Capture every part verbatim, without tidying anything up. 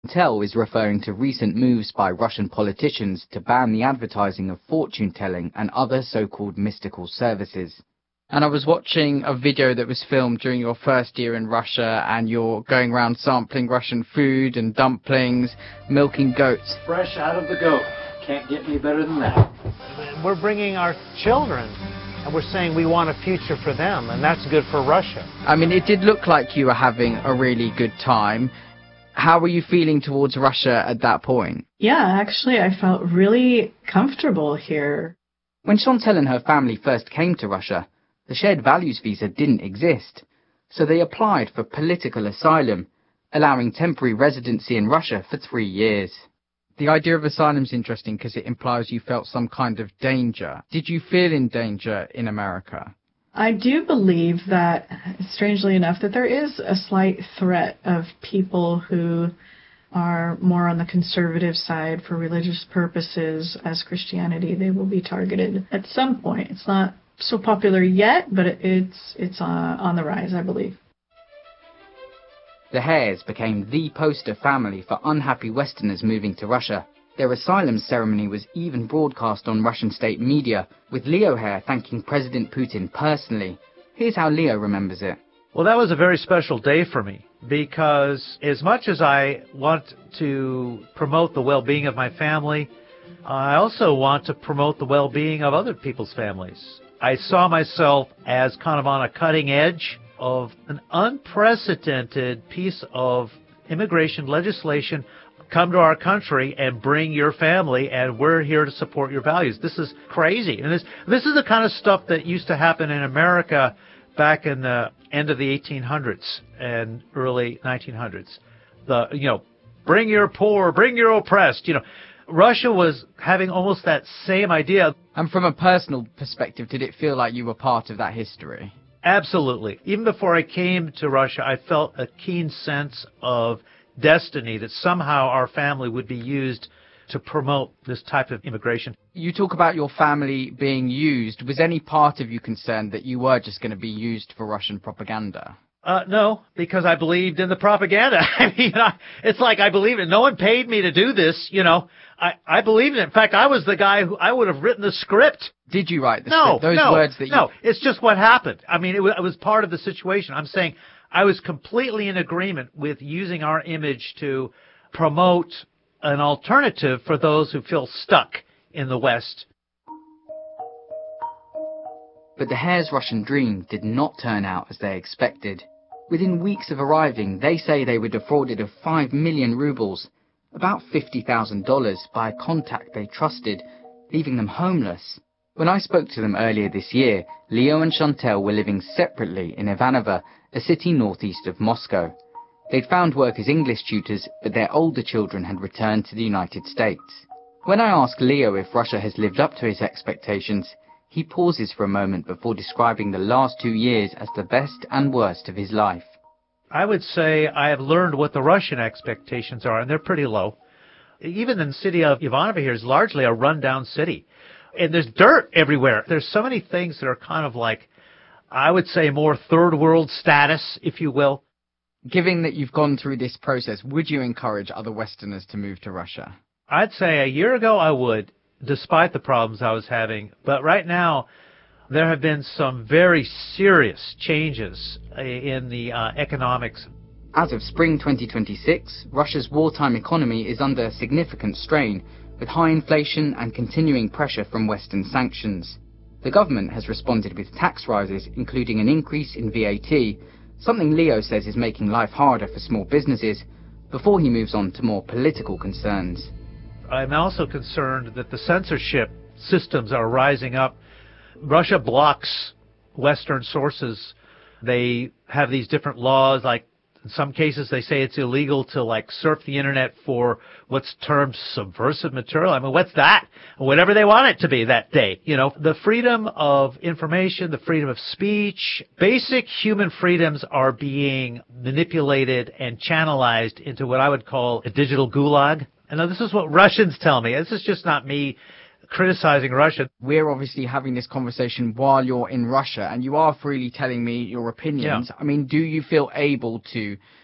Shontel is referring to recent moves by Russian politicians to ban the advertising of fortune-telling and other so-called mystical services. And I was watching a video that was filmed during your first year in Russia, and you're going around sampling Russian food and dumplings, milking goats. Fresh out of the goat. Can't get any better than that. We're bringing our children, and we're saying we want a future for them, and that's good for Russia. I mean, it did look like you were having a really good time. How were you feeling towards Russia at that point? Yeah, actually, I felt really comfortable here. When Shontel and her family first came to Russia, the shared values visa didn't exist, so they applied for political asylum, allowing temporary residency in Russia for three years. The idea of asylum is interesting because it implies you felt some kind of danger. Did you feel in danger in America? I do believe that, strangely enough, that there is a slight threat of people who are more on the conservative side for religious purposes as Christianity. They will be targeted at some point. It's not so popular yet, but it's it's uh, on the rise, I believe. The Hares became the poster family for unhappy Westerners moving to Russia. Their asylum ceremony was even broadcast on Russian state media, with Leo Hare thanking President Putin personally. Here's how Leo remembers it. Well, that was a very special day for me, because as much as I want to promote the well-being of my family, I also want to promote the well-being of other people's families. I saw myself as kind of on a cutting edge of an unprecedented piece of immigration legislation. Come to our country and bring your family, and we're here to support your values. This is crazy. And this, this is the kind of stuff that used to happen in America back in the end of the eighteen hundreds and early nineteen hundreds. The, you know, bring your poor, bring your oppressed, you know. Russia was having almost that same idea. And from a personal perspective, did it feel like you were part of that history? Absolutely. Even before I came to Russia, I felt a keen sense of destiny that somehow our family would be used to promote this type of immigration. You talk about your family being used. Was any part of you concerned that you were just going to be used for Russian propaganda? Uh, no, because I believed in the propaganda. I mean, I, it's like I believe it. No one paid me to do this, you know. I, I believed in it. In fact, I was the guy who, I would have written the script. Did you write the no, script? Those no, words that you... No, it's just what happened. I mean, it was, it was part of the situation. I'm saying I was completely in agreement with using our image to promote an alternative for those who feel stuck in the West. But the Hares' Russian dream did not turn out as they expected. Within weeks of arriving, they say they were defrauded of five million rubles, about fifty thousand dollars, by a contact they trusted, leaving them homeless. When I spoke to them earlier this year, Leo and Shontel were living separately in Ivanovo, a city northeast of Moscow. They'd found work as English tutors, but their older children had returned to the United States. When I ask Leo if Russia has lived up to his expectations, he pauses for a moment before describing the last two years as the best and worst of his life. I would say I have learned what the Russian expectations are, and they're pretty low. Even the city of Ivanovo here is largely a rundown city. And there's dirt everywhere. There's so many things that are kind of like, I would say, more third world status, if you will. Given that you've gone through this process, would you encourage other Westerners to move to Russia? I'd say a year ago I would, despite the problems I was having. But right now, there have been some very serious changes in the uh, economics. As of spring twenty twenty-six, Russia's wartime economy is under significant strain, with high inflation and continuing pressure from Western sanctions. The government has responded with tax rises, including an increase in V A T, something Leo says is making life harder for small businesses, before he moves on to more political concerns. I'm also concerned that the censorship systems are rising up. Russia blocks Western sources. They have these different laws, like in some cases they say it's illegal to like surf the internet for what's termed subversive material. I mean, what's that? Whatever they want it to be that day. You know, the freedom of information, the freedom of speech, basic human freedoms are being manipulated and channelized into what I would call a digital gulag. And now this is what Russians tell me. This is just not me criticizing Russia. We're obviously having this conversation while you're in Russia, and you are freely telling me your opinions. Yeah. I mean, do you feel able to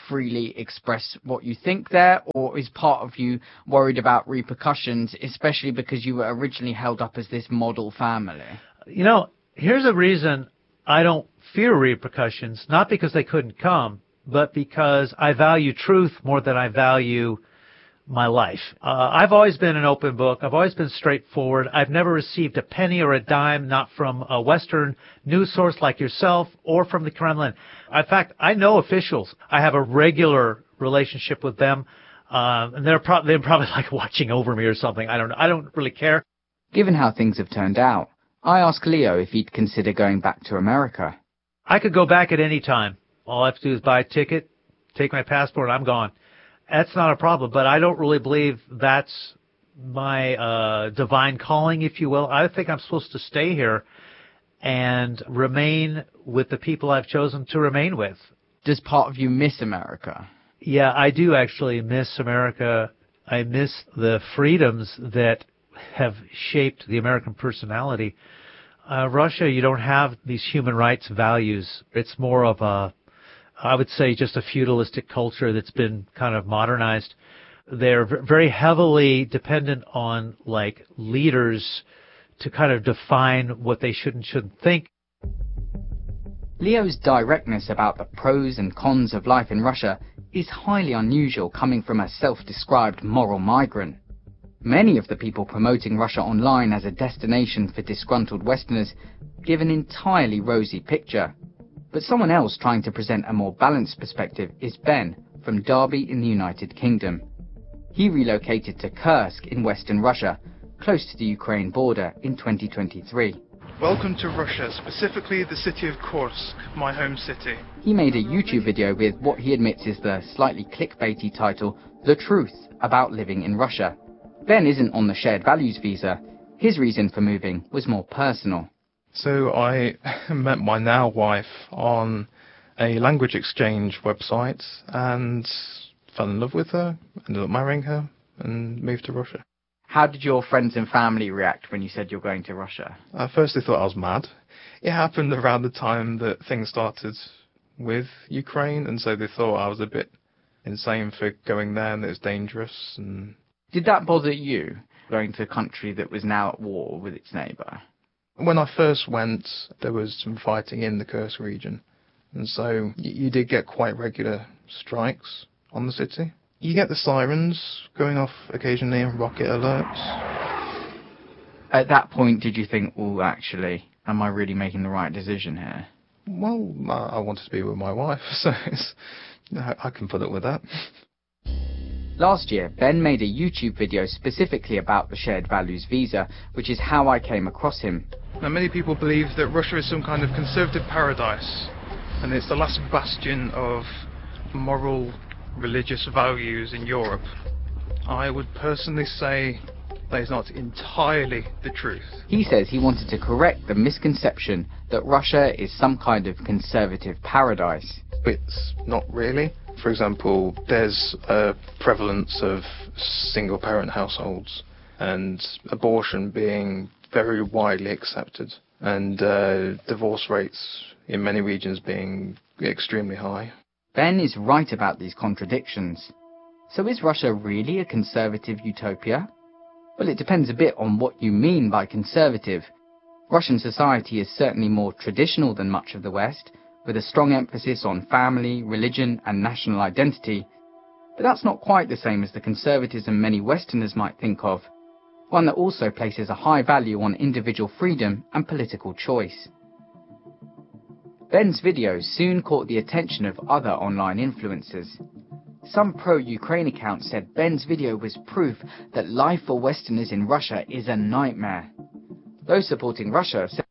freely express what you think there, or is part of you worried about repercussions, especially because you were originally held up as this model family? You know, here's a reason I don't fear repercussions, not because they couldn't come, but because I value truth more than I value my life. Uh, I've always been an open book. I've always been straightforward. I've never received a penny or a dime, not from a Western news source like yourself or from the Kremlin. In fact, I know officials. I have a regular relationship with them, uh, and they're, pro- they're probably like watching over me or something. I don't know. I don't really care. Given how things have turned out, I asked Leo if he'd consider going back to America. I could go back at any time. All I have to do is buy a ticket, take my passport, and I'm gone. That's not a problem, but I don't really believe that's my uh, divine calling, if you will. I think I'm supposed to stay here and remain with the people I've chosen to remain with. Does part of you miss America? Yeah, I do actually miss America. I miss the freedoms that have shaped the American personality. Uh, Russia, you don't have these human rights values. It's more of a, I would say, just a feudalistic culture that's been kind of modernized. They're very heavily dependent on, like, leaders to kind of define what they should and shouldn't think. Leo's directness about the pros and cons of life in Russia is highly unusual coming from a self-described moral migrant. Many of the people promoting Russia online as a destination for disgruntled Westerners give an entirely rosy picture. But someone else trying to present a more balanced perspective is Ben from Derby in the United Kingdom. He relocated to Kursk in western Russia, close to the Ukraine border, in twenty twenty-three. Welcome to Russia, specifically the city of Kursk, my home city. He made a YouTube video with what he admits is the slightly clickbaity title, The Truth About Living in Russia. Ben isn't on the shared values visa. His reason for moving was more personal. So I met my now wife on a language exchange website and fell in love with her, ended up marrying her, and moved to Russia. How did your friends and family react when you said you're going to Russia? At first they thought I was mad. It happened around the time that things started with Ukraine, and so they thought I was a bit insane for going there and that it was dangerous. And did that bother you, going to a country that was now at war with its neighbour? When I first went, there was some fighting in the Kursk region, and so you did get quite regular strikes on the city. You get the sirens going off occasionally and rocket alerts. At that point, did you think, oh, actually, am I really making the right decision here? Well, I wanted to be with my wife, so it's, I can put up with that. Last year, Ben made a YouTube video specifically about the shared values visa, which is how I came across him. Now, many people believe that Russia is some kind of conservative paradise, and it's the last bastion of moral, religious values in Europe. I would personally say that is not entirely the truth. He says he wanted to correct the misconception that Russia is some kind of conservative paradise. It's not really. For example, there's a prevalence of single-parent households and abortion being very widely accepted, and uh, divorce rates in many regions being extremely high. Ben is right about these contradictions. So is Russia really a conservative utopia? Well, it depends a bit on what you mean by conservative. Russian society is certainly more traditional than much of the West, with a strong emphasis on family, religion, and national identity. But that's not quite the same as the conservatism many Westerners might think of, one that also places a high value on individual freedom and political choice. Ben's videos soon caught the attention of other online influencers. Some pro-Ukraine accounts said Ben's video was proof that life for Westerners in Russia is a nightmare. Those supporting Russia said